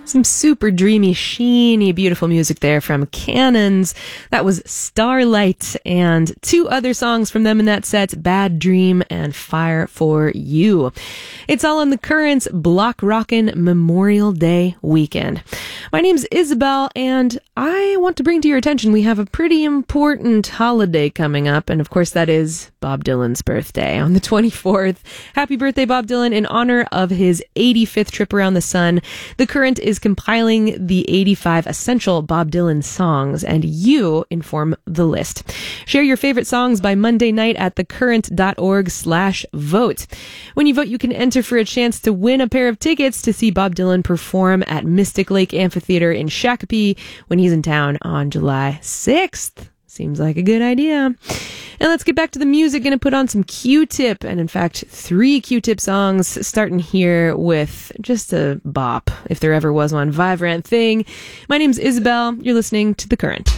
Some super dreamy, sheeny, beautiful music there from Cannons. That was Starlight, and two other songs from them in that set, Bad Dream and Fire for You. It's all on the Currents Block Rockin' Memorial Day weekend. My name's Isabel, and I want to bring to your attention we have a pretty important holiday coming up, and of course that is Bob Dylan's birthday on the 24th. Happy birthday, Bob Dylan. In honor of his 85th trip around the sun, The Current is compiling the 85 essential Bob Dylan songs, and you inform the list. Share your favorite songs by Monday night at thecurrent.org/vote. When you vote, you can enter for a chance to win a pair of tickets to see Bob Dylan perform at Mystic Lake Amphitheater in Shakopee when he's in town on July 6th. Seems like a good idea. And let's get back to the music. Gonna put on some Q-Tip, and in fact, 3 Q-Tip songs, starting here with just a bop, if there ever was one, Vibrant Thing. My name's Isabel. You're listening to The Current.